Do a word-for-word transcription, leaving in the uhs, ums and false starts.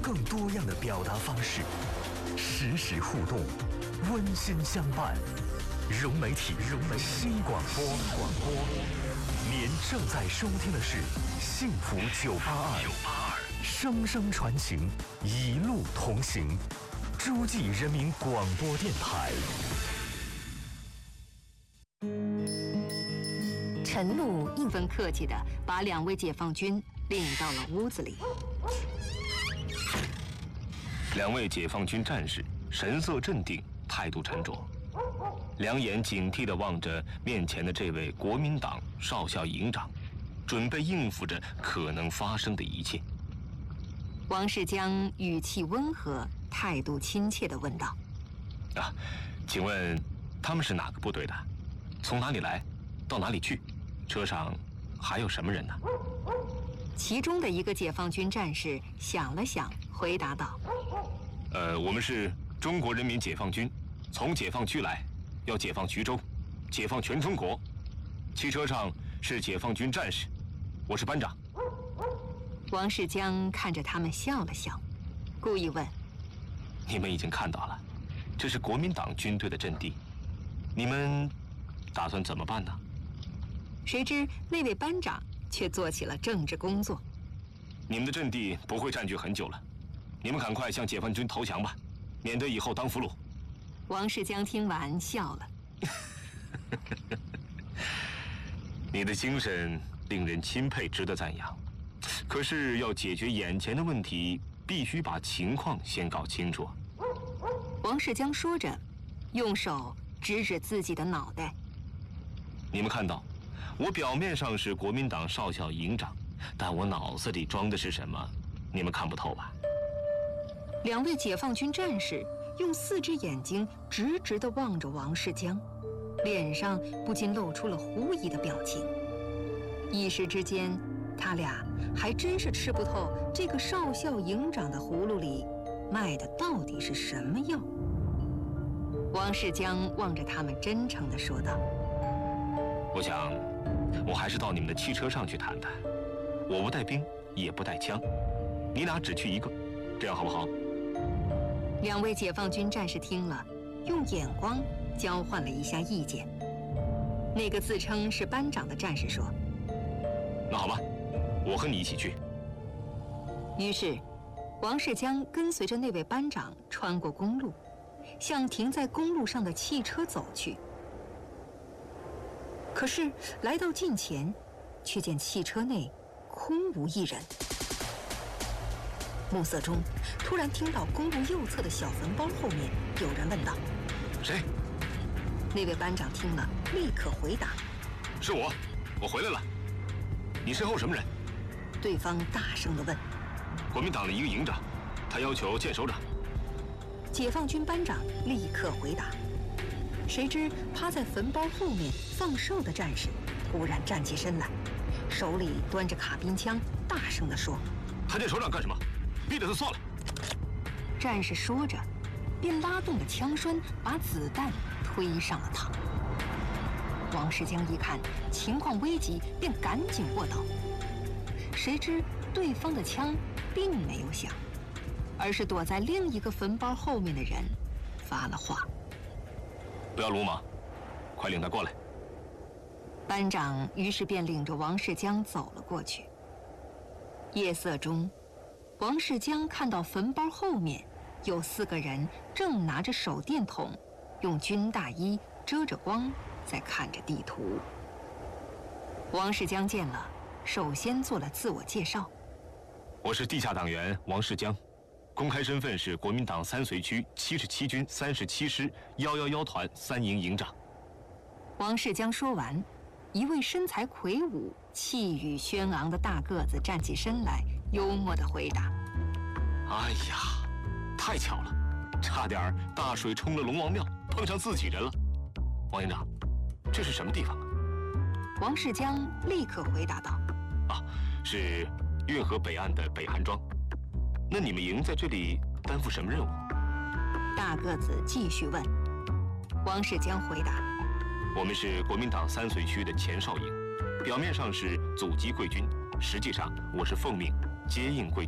更多样的表达方式，实时互动，温馨相伴。融媒体，融媒体新广播，广播。您正在收听的是幸福九八二，声声传情，一路同行。诸暨人民广播电台。 陈露一分客气地把两位解放军领到了屋子里。 两位解放军战士神色镇定，态度沉着，两眼警惕地望着面前的这位国民党少校营长，准备应付着可能发生的一切。 王世江语气温和，态度亲切地问道：“ 啊，请问他们是哪个部队的？从哪里来，到哪里去？车上还有什么人呢？” 其中的一个解放军战士想了想，回答道：“ 呃，我们是中国人民解放军，从解放区来，要解放徐州，解放全中国。汽车上是解放军战士，我是班长。” 王世江看着他们笑了笑，故意问：“ 你们已经看到了，这是国民党军队的阵地，你们打算怎么办呢？” 谁知那位班长却做起了政治工作。 你们的阵地不会占据很久了，你们赶快向解放军投降吧，免得以后当俘虏。 王世江听完笑了。 你的精神令人钦佩，值得赞扬。可是要解决眼前的问题，必须把情况先搞清楚。 王世江说着，用手指指自己的脑袋。 你们看到，我表面上是国民党少校营长，但我脑子里装的是什么，你们看不透吧？ 两位解放军战士用四只眼睛直直地望着王世江，脸上不禁露出了狐疑的表情。一时之间，他俩还真是吃不透这个少校营长的葫芦里卖的到底是什么药。王世江望着他们，真诚地说道：“ 我想，我还是到你们的汽车上去谈谈。我不带兵，也不带枪，你俩只去一个，这样好不好？” 两位解放军战士听了，用眼光交换了一下意见。那个自称是班长的战士说：“ 那好吧，我和你一起去。” 于是，王世江跟随着那位班长穿过公路，向停在公路上的汽车走去。可是来到近前，却见汽车内空无一人。暮色中，突然听到公路右侧的小坟包后面有人问道：“ 谁？” 那位班长听了，立刻回答：“ 是我，我回来了。你身后什么人？” 对方大声地问：“ 国民党的一个营长，他要求见首长。” 解放军班长立刻回答。谁知趴在坟包后面放哨的战士突然站起身来，手里端着卡宾枪，大声地说：“ 他见首长干什么？毙了他算了。” 战士说着，便拉动了枪栓，把子弹推上了膛。王世江一看情况危急，便赶紧卧倒。谁知对方的枪并没有响，而是躲在另一个坟包后面的人发了话：“ 不要鲁莽，快领他过来。” 班长于是便领着王世江走了过去。夜色中，王世江看到坟包后面有四个人正拿着手电筒，用军大衣遮着光，在看着地图。王世江见了，首先做了自我介绍：“ 我是地下党员王世江，公开身份是国民党三绥区七十七军三十七师幺幺幺团三营营长。” 王世江说完，一位身材魁梧、气宇轩昂的大个子站起身来，幽默地回答：“ 哎呀，太巧了，差点大水冲了龙王庙，碰上自己人了。王营长，这是什么地方啊？” 王世江立刻回答道：“ 啊，是运河北岸的北韩庄。那你们营在这里担负什么任务？” 大个子继续问。王世江回答：“ 我们是国民党三绥区的前哨营，表面上是阻击贵军，实际上我是奉命接应贵军。”